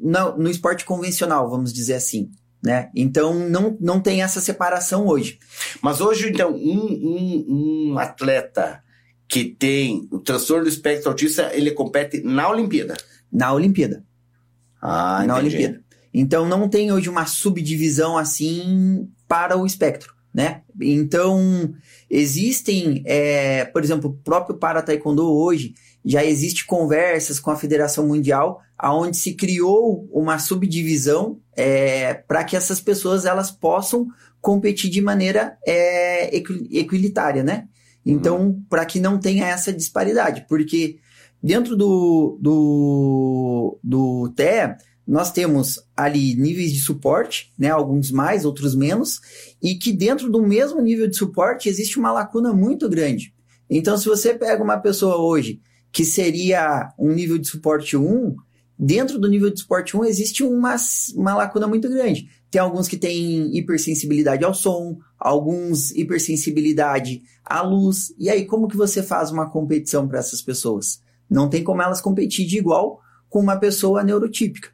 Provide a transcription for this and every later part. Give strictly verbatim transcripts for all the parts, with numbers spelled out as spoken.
no, no esporte convencional, vamos dizer assim, né? Então, não, não tem essa separação hoje. Mas hoje, então, um, um, um atleta que tem o transtorno do espectro autista, ele compete na Olimpíada? Na Olimpíada. Ah, na entendi. Olimpíada. Então, não tem hoje uma subdivisão assim para o espectro, né? Então, existem, é, por exemplo, o próprio para-taekwondo hoje, já existe conversas com a Federação Mundial, onde se criou uma subdivisão é, para que essas pessoas elas possam competir de maneira é, equi- equilitária, né? Então, uhum. para que não tenha essa disparidade, porque dentro do, do, do T E A, nós temos ali níveis de suporte, né? Alguns mais, outros menos, e que dentro do mesmo nível de suporte existe uma lacuna muito grande. Então, se você pega uma pessoa hoje que seria um nível de suporte um, dentro do nível de suporte um existe uma, uma lacuna muito grande. Tem alguns que têm hipersensibilidade ao som, alguns hipersensibilidade à luz. E aí, como que você faz uma competição para essas pessoas? Não tem como elas competir de igual com uma pessoa neurotípica.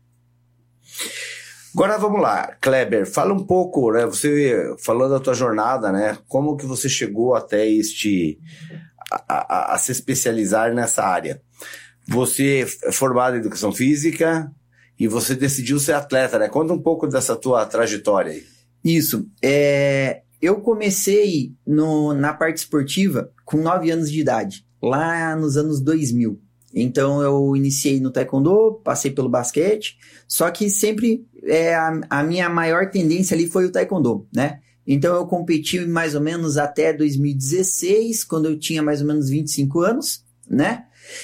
Agora vamos lá, Kleber, fala um pouco, né? Você falando da tua jornada, né? Como que você chegou até este a, a, a se especializar nessa área? Você é formado em educação física e você decidiu ser atleta, né? Conta um pouco dessa tua trajetória aí. Isso. É, eu comecei no, na parte esportiva com nove anos de idade, lá nos anos dois mil. Então eu iniciei no taekwondo, passei pelo basquete, só que sempre é, a, a minha maior tendência ali foi o taekwondo, né? Então eu competi mais ou menos até dois mil e dezesseis, quando eu tinha mais ou menos vinte e cinco anos, né?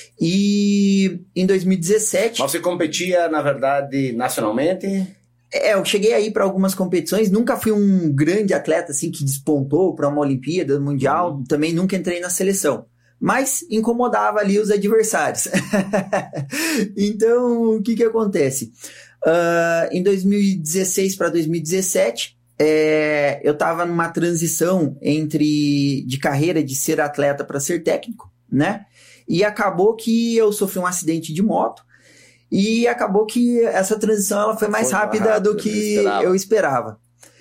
E em dois mil e dezessete... Mas você competia, na verdade, nacionalmente? É, eu cheguei aí para algumas competições, nunca fui um grande atleta assim que despontou para uma Olimpíada Mundial, uhum. Também nunca entrei na seleção. Mas incomodava ali os adversários. Então, o que que acontece? Uh, em dois mil e dezesseis para dois mil e dezessete, é, eu estava numa transição entre de carreira de ser atleta para ser técnico, né? E acabou que eu sofri um acidente de moto e acabou que essa transição ela foi mais foi rápida rápido, do que esperava. eu esperava.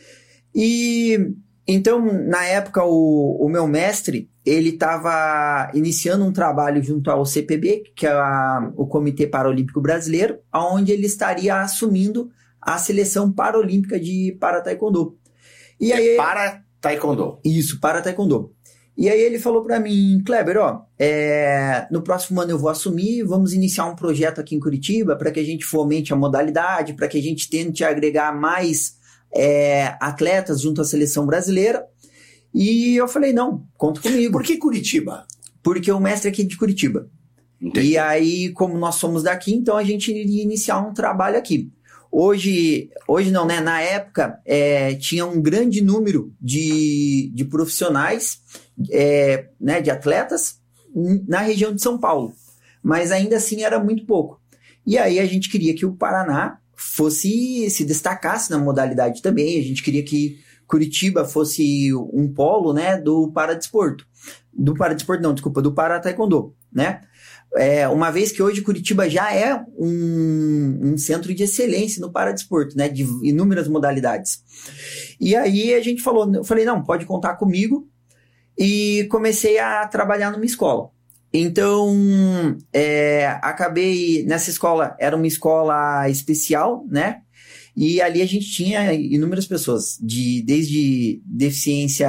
E então, na época, o, o meu mestre, ele estava iniciando um trabalho junto ao C P B, que é a, o Comitê Paralímpico Brasileiro, onde ele estaria assumindo a seleção paralímpica de para-taekwondo. E é aí, para-taekwondo? Isso, para-taekwondo. E aí ele falou para mim, Kleber, ó, é, no próximo ano eu vou assumir, vamos iniciar um projeto aqui em Curitiba para que a gente fomente a modalidade, para que a gente tente agregar mais é, atletas junto à seleção brasileira. E eu falei, não, conta comigo. Por que Curitiba? Porque o mestre é aqui de Curitiba. Entendi. E aí, como nós somos daqui, então a gente iria iniciar um trabalho aqui. Hoje, hoje não, né? Na época, é, tinha um grande número de, de profissionais, é, né, de atletas, na região de São Paulo. Mas ainda assim era muito pouco. E aí a gente queria que o Paraná fosse, se destacasse na modalidade também. A gente queria que Curitiba fosse um polo, né, do paradesporto. Do paradesporto não, desculpa, do para-taekwondo, né? É, uma vez que hoje Curitiba já é um, um centro de excelência no paradesporto, né, de inúmeras modalidades. E aí a gente falou, eu falei, não, pode contar comigo, e comecei a trabalhar numa escola. Então, é, acabei, nessa escola, era uma escola especial, né, e ali a gente tinha inúmeras pessoas, de, desde deficiência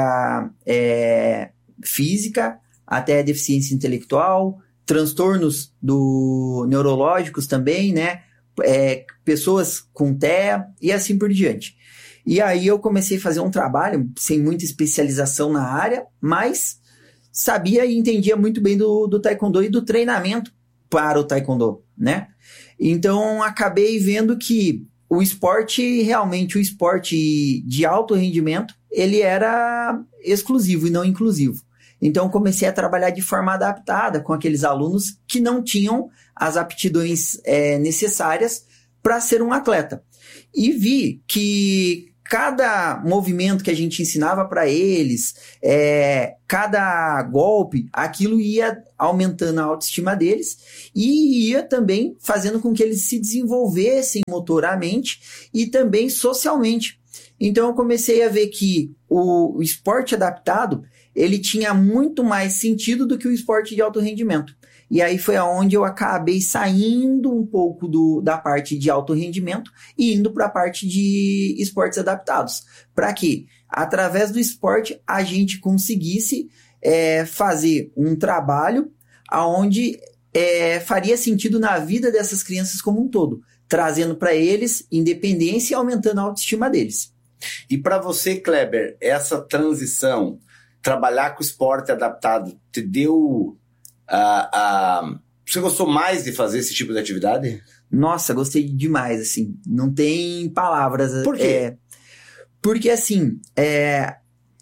é, física até deficiência intelectual, transtornos do, neurológicos também, né? É, pessoas com T E A e assim por diante. E aí eu comecei a fazer um trabalho sem muita especialização na área, mas sabia e entendia muito bem do, do taekwondo e do treinamento para o taekwondo, né? Então acabei vendo que o esporte, realmente o esporte de alto rendimento, ele era exclusivo e não inclusivo. Então, comecei a trabalhar de forma adaptada com aqueles alunos que não tinham as aptidões é, necessárias para ser um atleta. E vi que cada movimento que a gente ensinava para eles, é, cada golpe, aquilo ia aumentando a autoestima deles e ia também fazendo com que eles se desenvolvessem motoramente e também socialmente. Então eu comecei a ver que o, o esporte adaptado, ele tinha muito mais sentido do que o esporte de alto rendimento. E aí foi aonde eu acabei saindo um pouco do, da parte de alto rendimento e indo para a parte de esportes adaptados. Para que, através do esporte, a gente conseguisse é, fazer um trabalho onde é, faria sentido na vida dessas crianças como um todo, trazendo para eles independência e aumentando a autoestima deles. E para você, Kleber, essa transição, trabalhar com esporte adaptado, te deu... Uh, uh, você gostou mais de fazer esse tipo de atividade? Nossa, gostei demais, assim, não tem palavras. Por quê? É, porque, assim, é,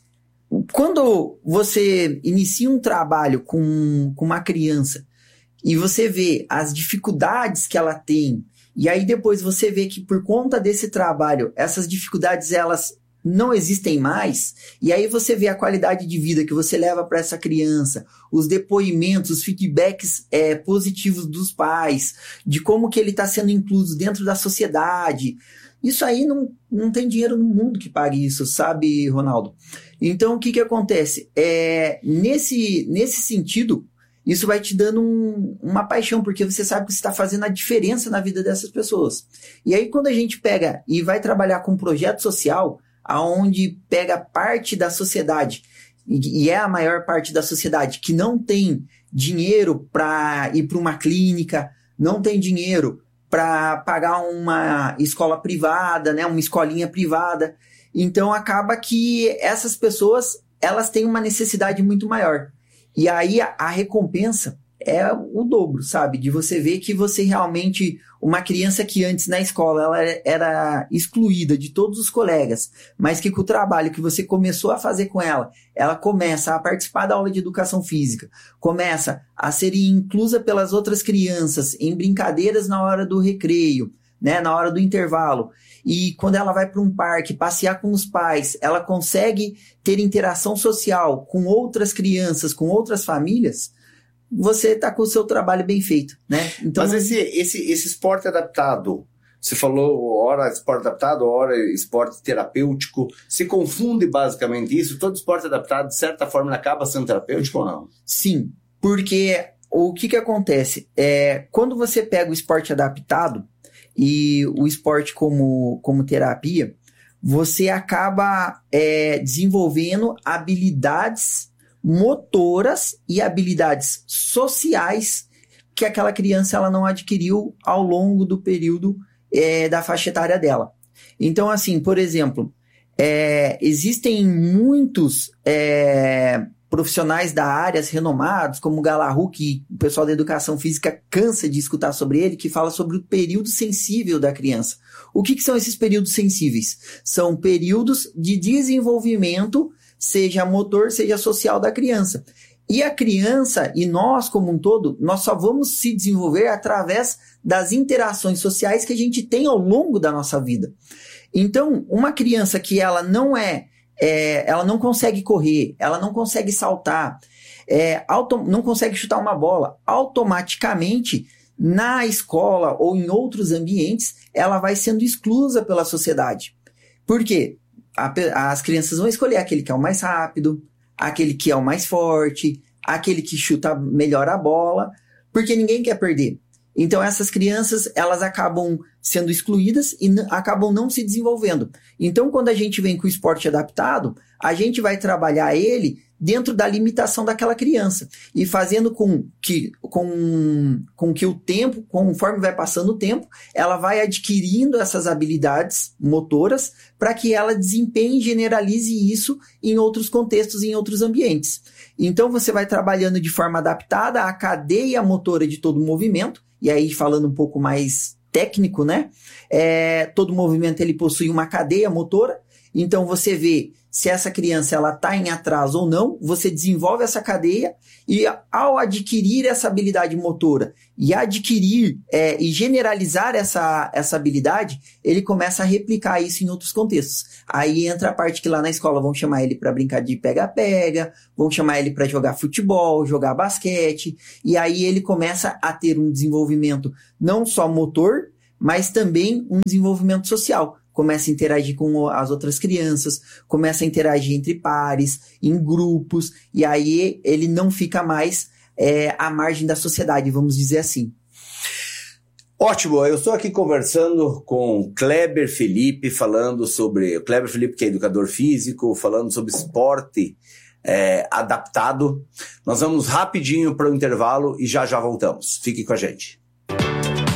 quando você inicia um trabalho com, com uma criança e você vê as dificuldades que ela tem, e aí depois você vê que por conta desse trabalho, essas dificuldades, elas não existem mais, e aí você vê a qualidade de vida que você leva para essa criança, os depoimentos, os feedbacks é, positivos dos pais, de como que ele está sendo incluso dentro da sociedade. Isso aí não, não tem dinheiro no mundo que pague isso, sabe, Ronaldo? Então, o que que acontece? É, nesse, nesse sentido, isso vai te dando um, uma paixão, porque você sabe que você está fazendo a diferença na vida dessas pessoas. E aí, quando a gente pega e vai trabalhar com um projeto social, aonde pega parte da sociedade, e é a maior parte da sociedade, que não tem dinheiro para ir para uma clínica, não tem dinheiro para pagar uma escola privada, né, uma escolinha privada. Então acaba que essas pessoas, elas têm uma necessidade muito maior. E aí a, a recompensa é o dobro, sabe? De você ver que você realmente... Uma criança que antes na escola ela era excluída de todos os colegas, mas que com o trabalho que você começou a fazer com ela, ela começa a participar da aula de educação física, começa a ser inclusa pelas outras crianças em brincadeiras na hora do recreio, né, na hora do intervalo. E quando ela vai para um parque passear com os pais, ela consegue ter interação social com outras crianças, com outras famílias, você está com o seu trabalho bem feito, né? Então, mas esse, esse, esse esporte adaptado, você falou hora esporte adaptado, hora esporte terapêutico, se confunde basicamente isso? Todo esporte adaptado, de certa forma, acaba sendo terapêutico ou não? Sim, porque o que que acontece? É, quando você pega o esporte adaptado e o esporte como, como terapia, você acaba é, desenvolvendo habilidades motoras e habilidades sociais que aquela criança ela não adquiriu ao longo do período é, da faixa etária dela. Então, assim, por exemplo, é, existem muitos é, profissionais da área renomados, como o Galahu, que o pessoal da educação física cansa de escutar sobre ele, que fala sobre o período sensível da criança. O que, que são esses períodos sensíveis? São períodos de desenvolvimento, seja motor, seja social da criança. E a criança, e nós como um todo, nós só vamos se desenvolver através das interações sociais que a gente tem ao longo da nossa vida. Então, uma criança que ela não é, é ela não consegue correr, ela não consegue saltar, é, auto, não consegue chutar uma bola, automaticamente, na escola ou em outros ambientes, ela vai sendo exclusa pela sociedade. Por quê? A, as crianças vão escolher aquele que é o mais rápido, aquele que é o mais forte, aquele que chuta melhor a bola, porque ninguém quer perder. Então essas crianças, elas acabam sendo excluídas e n- acabam não se desenvolvendo. Então quando a gente vem com o esporte adaptado, a gente vai trabalhar ele dentro da limitação daquela criança e fazendo com que, com, com que o tempo, conforme vai passando o tempo, ela vai adquirindo essas habilidades motoras para que ela desempenhe e generalize isso em outros contextos, em outros ambientes. Então você vai trabalhando de forma adaptada à cadeia motora de todo o movimento, e aí falando um pouco mais técnico, né? É, todo movimento ele possui uma cadeia motora, então você vê se essa criança ela está em atraso ou não, você desenvolve essa cadeia e ao adquirir essa habilidade motora e adquirir é, e generalizar essa, essa habilidade, ele começa a replicar isso em outros contextos. Aí entra a parte que lá na escola vão chamar ele para brincar de pega-pega, vão chamar ele para jogar futebol, jogar basquete, e aí ele começa a ter um desenvolvimento não só motor, mas também um desenvolvimento social. Começa a interagir com as outras crianças, começa a interagir entre pares, em grupos, e aí ele não fica mais é, à margem da sociedade, vamos dizer assim. Ótimo, eu estou aqui conversando com Kleber Felipe, falando sobre... O Kleber Felipe, que é educador físico, falando sobre esporte é, adaptado. Nós vamos rapidinho para o intervalo e já já voltamos. Fique com a gente.